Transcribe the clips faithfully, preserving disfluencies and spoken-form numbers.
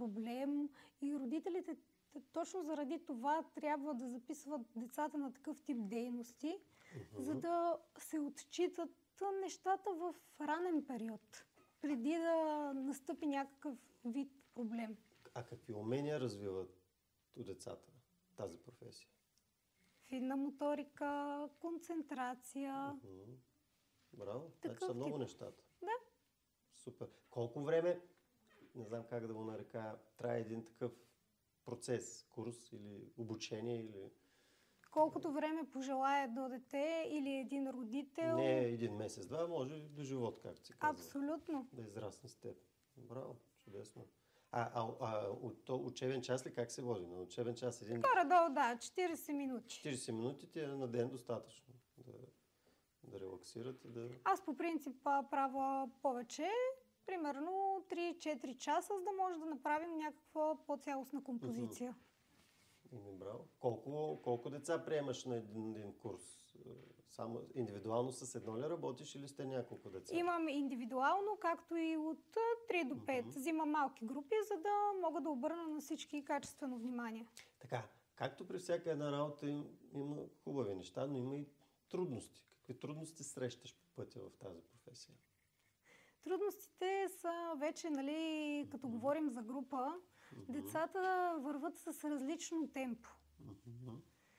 проблем и родителите точно заради това трябва да записват децата на такъв тип дейности, uh-huh. за да се отчитат нещата в ранен период, преди да настъпи някакъв вид проблем. А какви умения развиват у децата тази професия? Финна моторика, концентрация. Uh-huh. Браво, значи са много нещата. Да. Супер. Колко време, не знам как да го нарека, трябва един такъв процес, курс или обучение или... Колкото време пожелае до дете или един родител. Не един месец, два, може до живот, както си казва. Абсолютно. Да израсне с теб. Браво, чудесно. А, а, а то учебен час ли как се води? На учебен час един... Горе-долу, да, четирийсет минути. четирийсет минути ти е на ден достатъчно да, да релаксират и да... Аз по принцип правя повече, примерно три-четири часа, за да може да направим някаква по-цялостна композиция. Ими, браво. Колко, колко деца приемаш на един, един курс? Само индивидуално с едно ли работиш или сте няколко деца? Имам индивидуално, както и от три до пет. Uh-huh. Взимам малки групи, за да мога да обърна на всички качествено внимание. Така, както при всяка една работа им, има хубави неща, но има и трудности. Какви трудности срещаш по пътя в тази професия? Трудностите са вече, нали, като mm-hmm. говорим за група, mm-hmm. децата върват с различно темпо. Mm-hmm.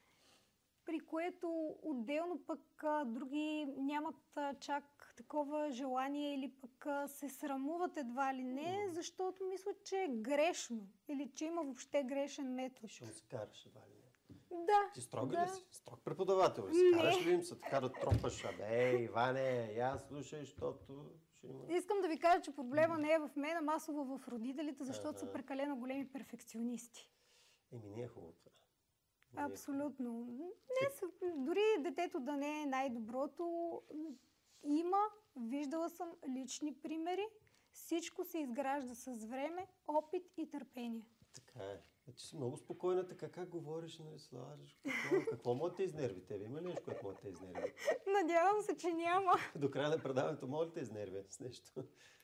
При което отделно пък а, други нямат а, чак такова желание или пък а, се срамуват едва ли не, mm-hmm. защото мислят, че е грешно или че има въобще грешен метод. Ще му се караш едва ли не. Да. Ти строг да. ли си? Строг преподавател ли си? Не. Караш ли им се така да тропаш? Абе, Иване, я слушай, защото ще има... Искам да ви кажа, че проблема не е в мен, а масово в родителите, защото ага. са прекалено големи перфекционисти. Еми, не е хубаво това. Не Абсолютно. Е хубаво. Не, са, дори детето да не е най-доброто, има, виждала съм лични примери, всичко се изгражда с време, опит и търпение. Така е. Ти си много спокойна, така как говориш, нали, Славаш? Какво, какво може да те изнерви? Тебе има ли нещо, което може да те изнерви? Надявам се, че няма. До края на предаването може ли да те изнерви с нещо?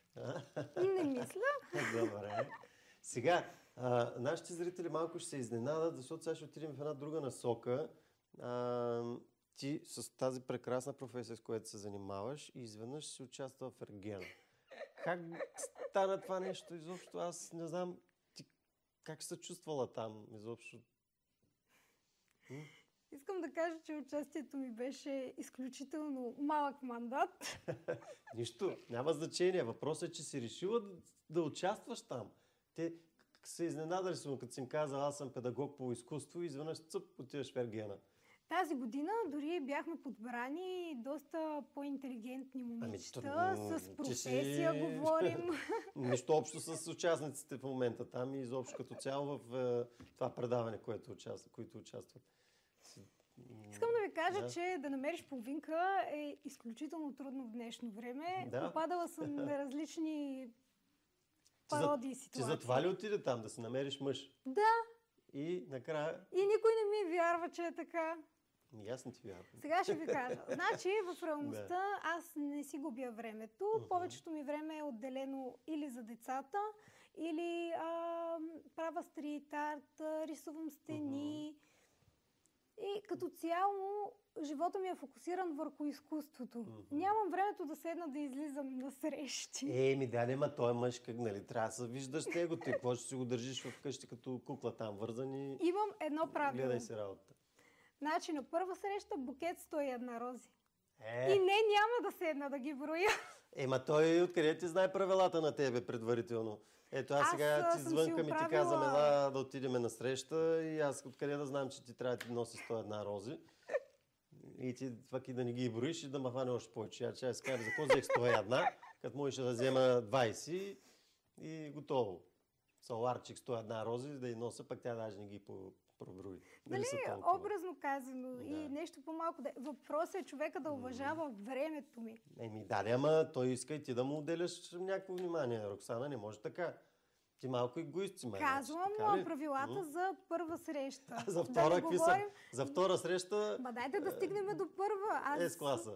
Не мисля. Добре. Сега, а, нашите зрители малко ще се изненадат, защото сега ще отидем в една друга насока. А, ти с тази прекрасна професия, с която се занимаваш, и изведнъж си участва в Ергена. Как стана това нещо изобщо? Аз не знам... Как се чувствала там изобщо? М? Искам да кажа, че участието ми беше изключително малък мандат. Нищо, няма значение. Въпросът е, че си решила да, да участваш там. Те се изненадали съм, като си им казал, аз съм педагог по изкуство и изведнъж цъп, отиваш в Ергена. Тази година дори бяхме подбрани доста по-интелигентни момичета, ами, с професия си... говорим. Нищо общо с участниците в момента там и изобщо като цяло в е, това предаване, което участва, които участват. Искам да ви кажа, да. че да намериш половинка е изключително трудно в днешно време. Да. Попадала съм на различни пародии и ситуации. Ти за това ли отиде там, да си намериш мъж? Да. И накрая... И никой не ми вярва, че е така. Аз не ти вярвам. Сега ще ви кажа. Значи в реалността да. аз не си губя времето. Uh-huh. Повечето ми време е отделено или за децата, или а, правя стрит арт, рисувам стени. Uh-huh. И като цяло живота ми е фокусиран върху изкуството. Uh-huh. Нямам времето да седна да излизам на срещи. Е, ми да, нема, той е мъж, как, нали, трябва да се виждаш него, ти какво ще си го държиш вкъщи като кукла там, вързан и... Имам едно правило. Гледай си работа. Значи на първа среща букет сто и една рози. Е. И не, няма да седна да ги броя. Ема той откъде ти знае правилата на тебе предварително? Ето аз, аз сега ти звънкам и ти казвам, ела да отидем на среща и аз откъде да знам, че ти трябва да ти носи сто и една рози. И ти пък и да не ги броиш и да ме хване още повече. Я че аз кажа, за какво взех сто и една, като можеше да взема двайсет и готово. Саларчик сто и една рози да и нося, пък тя даже не ги проброи. Нали, образно казано да. И нещо по-малко. Да... Въпросът е човека да уважава mm. времето ми. Еми да, ама той иска и ти да му отделяш някакво внимание. Роксана, не може така. Ти малко егоист си, май. Казвам му правилата mm. за първа среща. А за втора, да какви говорим... са? За втора среща... Ба дайте да стигнем до първа. Аз... Е с класа.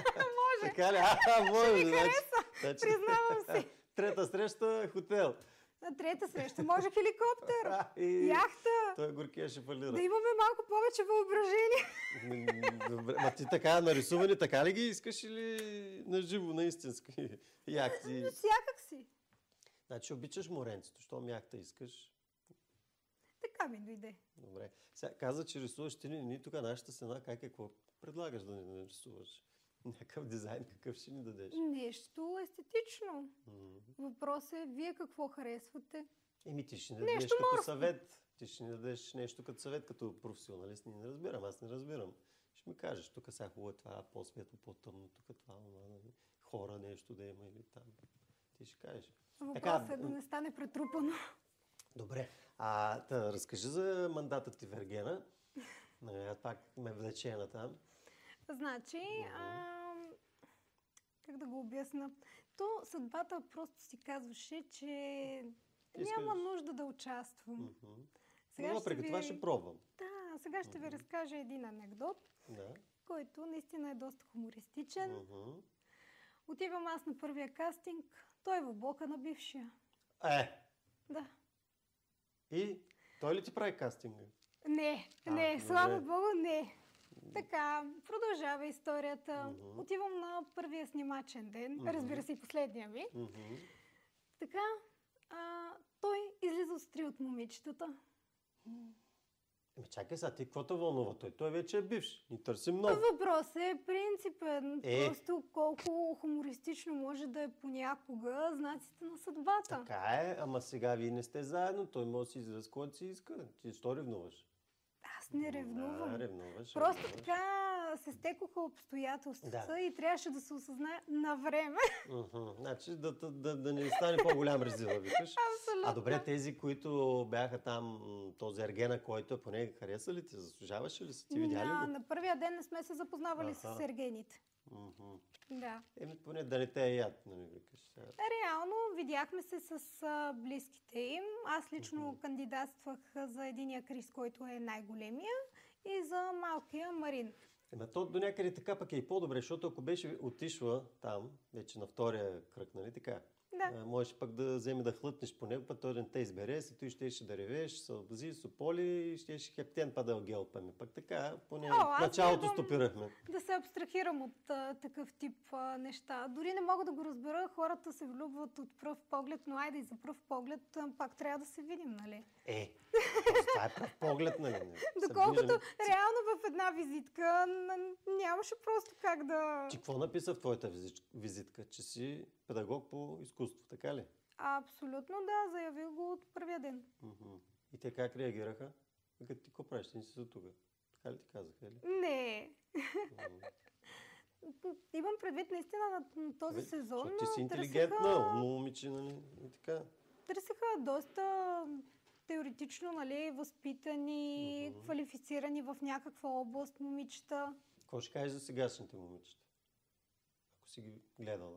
Може. Така ли? А, може. Ще ми хареса. Признавам се. Трета среща, хотел. На трета среща може хеликоптер, А, и... яхта. Той горкия ще фалира. Да имаме малко повече въображение. Добре. Ма ти така нарисувани, така ли ги искаш или на живо, на истински яхти? Всякак си. Значи обичаш моренцето, щом яхта искаш. Така ми дойде. Добре. Сега каза, че рисуваш ти ни, ни тук нашата стена, как е, какво предлагаш да ни нарисуваш? Някакъв дизайн, какъв ще ни дадеш? Нещо естетично. Mm-hmm. Въпросът е, вие какво харесвате? Еми ти ще ни дадеш Нещо като морско. съвет. Ти ще ни дадеш нещо като съвет, като професионалист. Ние не разбирам, аз не разбирам. Ще ми кажеш, тук сега хубаво е това, по-светло, по-тъмно, тук това, нали? Хора нещо да има или там. Ти ще кажеш. Въпросът така, е да не стане претрупано. Добре. А, да, разкажи за мандата ти в Ергена. Аз пак ме влече на там. Значи, uh-huh. а, как да го обясна? То съдбата просто си казваше, че Искаш... няма нужда да участвам. Uh-huh. Сега Но въпреки ви... това ще пробвам. Да, сега ще uh-huh. ви разкажа един анекдот, да. който наистина е доста хумористичен. Uh-huh. Отивам аз на първия кастинг, той в блока на бившия. Е! Да. И той ли ти прави кастинга? Не, а, не, добре. Слава Богу, не. Така, продължава историята. Uh-huh. Отивам на първия снимачен ден, uh-huh. разбира се и последния ми. Uh-huh. Така, а, той излиза с три от момичетата. Еми чакай сега, ти какво те вълнува? Той, той вече е бивш. Ни търси много. Въпросът е принципен. Е. Просто колко хумористично може да е понякога знаците на съдбата. Така е, ама сега вие не сте заедно. Той може да си излезе с който си иска. Ти що ревнуваш? Аз не ревнувам. Да, ревнуваш. Просто ревнуваш. Така се стекоха обстоятелствата да. И трябваше да се осъзнае на време. Uh-huh. Значи да, да, да, да не стане по-голям резила, викаш. Абсолютно. А добре, тези, които бяха там, този Ергена, който е поне хареса ли ти? Заслужаваше ли си? Ти видя ли на, го? На първия ден не сме се запознавали uh-huh. с ергените. Uh-huh. Да. Еми поне да не те е яд, нали викаш. Реално видяхме се с а, близките им. Аз лично uh-huh. кандидатствах за единия Крис, който е най-големия, и за малкия Марин. Ема то до някъде така пък е и по-добре, защото ако беше отишла там, вече на втория кръг, нали така, да. можеш пък да вземе да хлътнеш по него, пък той да не те избере, си той ще ще да ревеш, се обзи, се ополи и ще ще хептен па да огелпаме. Пък така, поне О, началото стопирахме. Да се абстрахирам от а, такъв тип а, неща. Дори не мога да го разбера, хората се влюбват от пръв поглед, но айде и за пръв поглед а, пак трябва да се видим, нали? Е, това е пръв поглед, нали? Доколкото реално в една визитка нямаше просто как да... Ти какво написа в твоята визитка? Че си педагог по изкуство, така ли? Абсолютно да, заявил го от първия ден. Uh-huh. И те как реагираха? Като ти какво правиш? Ти не си за тук. Така ли ти казаха, или? Не. Uh-huh. Имам предвид наистина на този Бе, сезон. Ти си интелигентна, търсиха... момиче, нали? И така. Търсиха доста теоретично, нали, възпитани, uh-huh. квалифицирани в някаква област момичета. Какво ще кажеш за сегашните момичета? Ако си ги гледала.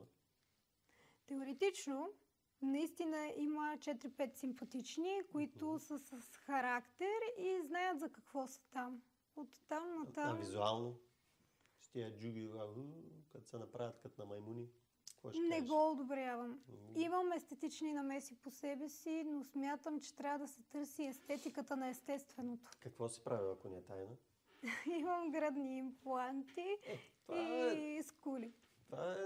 Теоретично, наистина има четири-пет симпатични, които uh-huh. са с характер и знаят за какво са там. От там на там. А визуално? Ще я джуги, като се направят като на маймуни. Не го одобрявам. Mm. Имам естетични намеси по себе си, но смятам, че трябва да се търси естетиката на естественото. Какво си правил, ако не е тайна? Имам гръдни импланти е, и е... скули. Това е,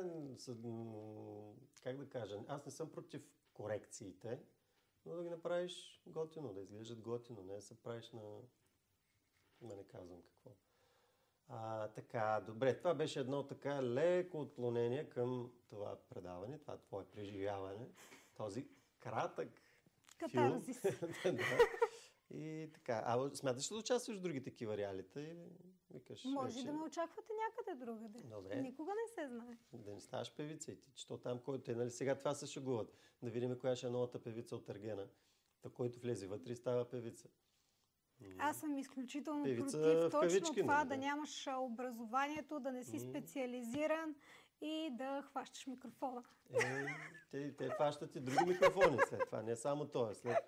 как да кажа, аз не съм против корекциите, но да ги направиш готино, да изглеждат готино, не да се правиш на... Да не казвам какво. А, така, добре, това беше едно така леко отклонение към това предаване, това твое преживяване, този кратък Катарзис. да. И така, а смяташ ли да участваш в други такива реалита? Или викаш, може вече... да ме очаквате някъде другаде. Добре. Никога не се знае. Да не ставаш певица и ти, че то там, който е, нали, сега това се шегуват. Да видим коя ще е новата певица от Ергена. Та, който влезе вътре и става певица. Аз съм изключително певица против точно кавички, това, нали? Да нямаш образованието, да не си специализиран и да хващаш микрофона. Е, те, те хващат и други микрофони след това, не само това. След,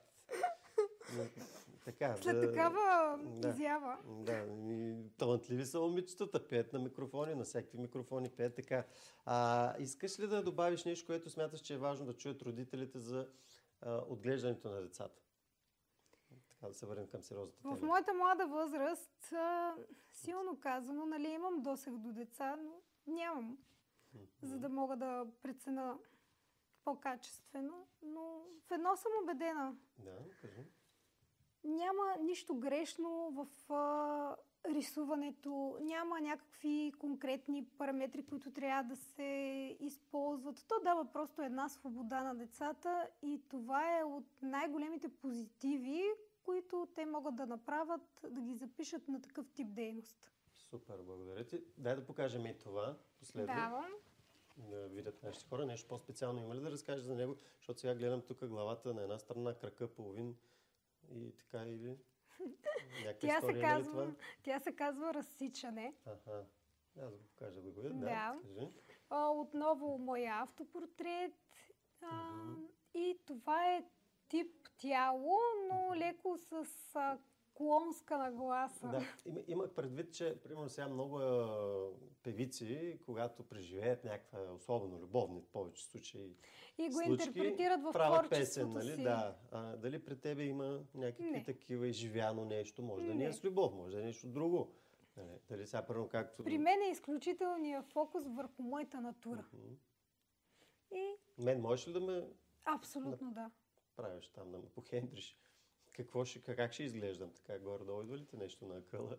така, след да, такава да, изява. Да, и талантливи са момичетата, пеят на микрофони, на всякакви микрофони, пеят така. А, искаш ли да добавиш нещо, което смяташ, че е важно да чуят родителите за а, отглеждането на децата? Така да се върнем към сериозната тема. В моята млада възраст, а, силно казано, нали, имам досег до деца, но нямам, mm-hmm. за да мога да преценя по-качествено. Но в едно съм убедена. Да, кажи. Няма нищо грешно в а, рисуването, няма някакви конкретни параметри, които трябва да се използват. То дава просто една свобода на децата и това е от най-големите позитиви, които те могат да направят, да ги запишат на такъв тип дейност. Супер, благодаря ти. Дай да покажем и това последно. Давам. Да видят нашите хора. Нещо по-специално има ли да разкажеш за него? Защото сега гледам тук главата на една страна, крака, половин и така или... Тя се, казва, тя се казва разсичане. Аха. Аз го покажа да го видя. Да. да Отново моя автопортрет. Uh-huh. И това е тип тяло, но леко с а, клонска нагласа. Да, има, имах предвид, че примерно сега много а, певици, когато преживеят някаква особено любовни в повече случаи и го случки, интерпретират в правят песен, творчеството нали? си. Да. А, дали при тебе има някакви Не. такива изживяно нещо? Може да Не. не е с любов, може да е нещо друго. Нали? Дали сега първо както... При мен е изключителният фокус върху моята натура. Uh-huh. И... Мен можеш ли да ме... Абсолютно да. Правиш там, да ме похендриш? Какво ще, как ще изглеждам така горе-долу? Идва ли ти нещо на акъла?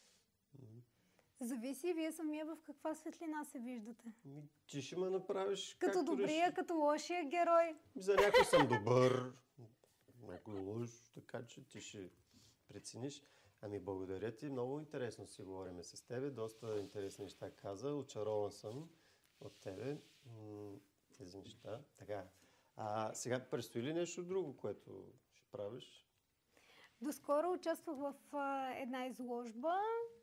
Зависи вие самия в каква светлина се виждате. Ми, ти ще ме направиш... Като добрия, реши. Като лошия герой. За някой съм добър, някой лош, така че ти ще прецениш. Ами благодаря ти, много интересно си говорим с тебе, доста интересни неща каза, очарован съм от тебе. М- тези неща. Така. А сега предстои ли нещо друго, което ще правиш? Доскоро участвах в а, една изложба.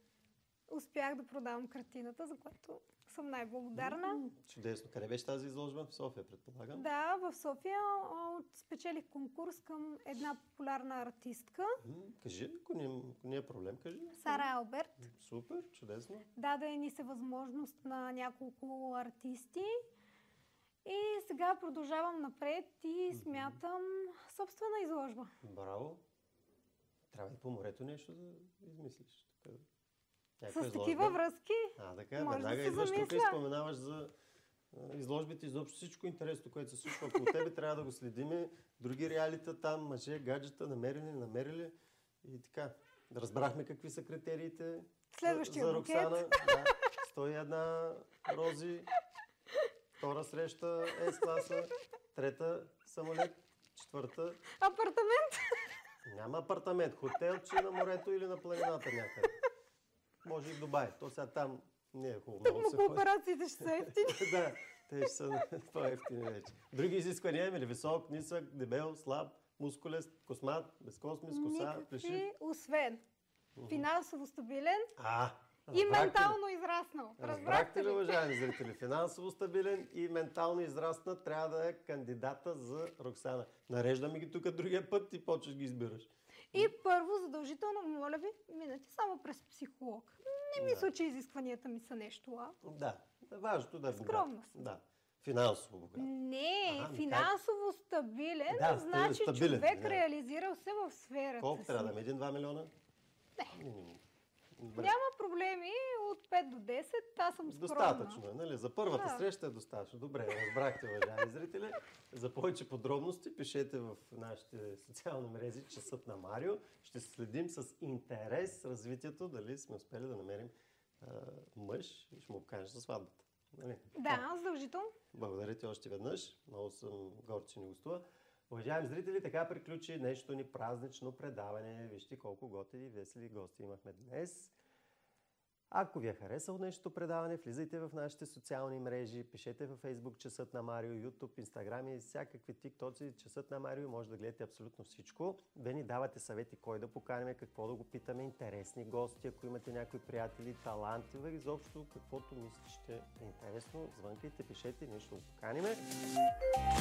Успях да продавам картината, за което съм най-благодарна. М-м, чудесно. Къде беше тази изложба? В София, предполагам? Да, в София а, спечелих конкурс към една популярна артистка. М-м, кажи, ако не, ако не е проблем, кажи. Сара Алберт. Супер, чудесно. Даде ни се възможност на няколко артисти. И сега продължавам напред и смятам собствена изложба. Браво. Трябва и по морето нещо да измислиш. Така. С такива връзки А, така, може веднага да се идваш тук и замисля. споменаваш за а, изложбите, изобщо всичко интересно, което се случва около тебе, трябва да го следиме. Други реалита там, мъже, гаджета, намерили, намерили и така. Разбрахме какви са критериите Следващия за, за букет. Роксана. Да, сто и една рози, втора среща С-класа, трета самолет, четвърта... Апартамент. Няма апартамент, хотелче на морето или на планината някъде. Може и в Дубай. То сега там не е хубаво. Тук му кооперациите ще са ефтини. Да, те ще са по-ефтини вече. Други изисквания има ли? Висок, нисък, дебел, слаб, мускулест, космат, безкосмис, коса, плешив? Никакви, освен финансово стабилен А, и ментално израснал. Разбрахте ли, уважаеми зрители? Финансово стабилен и ментално израснат трябва да е кандидата за Роксана. Нареждаме ги тук другия път и почваш ги избираш. И първо, задължително, моля ви, минете само през психолог. Не мисля, че изискванията ми са нещо, а? Да, важното да е богат. Скромност. Да, финансово богат. Не, Ага, финансово стабилен, Да, значи стабилен, човек да. реализирал се в сферата Колко си. трябва да има? Един-два милиона? Не. Минимум. Добре. Няма проблеми от пет до десет, аз съм скромна. Достатъчно е, нали? За първата Да. среща е достатъчно. Добре, разбрахте, уважаеми зрители. За повече подробности пишете в нашите социални мрежи Часът на Марио. Ще следим с интерес развитието, дали сме успели да намерим а, мъж и ще му покажеш за сватбата. Нали? Да, задължително. Благодаря ти още веднъж. Много съм горд, че ни гостува. Уважаеми зрители, така приключи днешното ни празнично предаване. Вижте колко готини и весели гости имахме днес. Ако ви е харесало днешното предаване, влизайте в нашите социални мрежи, пишете във Facebook Часът на Марио, YouTube, Instagram и всякакви тиктоци Часът на Марио. Може да гледате абсолютно всичко. Да ни давате съвети кой да поканим, какво да го питаме, интересни гости, ако имате някои приятели, таланти, изобщо каквото мислите е интересно. Звънкайте, пишете, ние ще го поканиме.